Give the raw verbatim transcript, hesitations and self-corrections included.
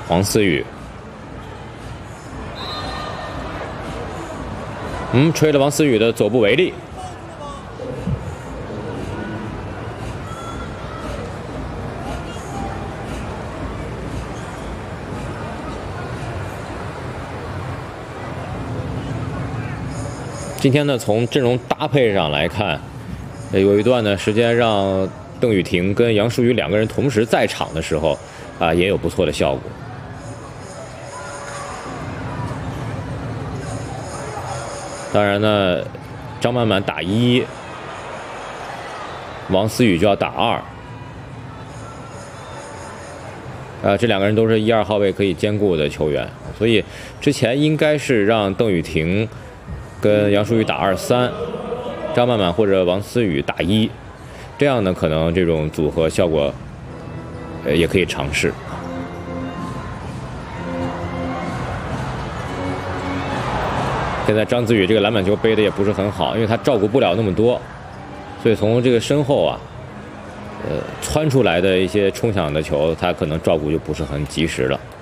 王思雨，嗯，吹了王思雨的左部违例。今天呢，从阵容搭配上来看，有一段呢时间让邓雨婷跟杨舒雨两个人同时在场的时候，啊，也有不错的效果。当然呢，张曼曼打一，王思雨就要打二。啊，这两个人都是一二号位可以兼顾的球员，所以之前应该是让邓雨婷跟杨舒雨打二三，张曼曼或者王思雨打一，这样呢，可能这种组合效果，呃，也可以尝试。现在张子宇这个篮板球背的也不是很好，因为他照顾不了那么多，所以从这个身后啊，呃，窜出来的一些冲抢的球，他可能照顾就不是很及时了。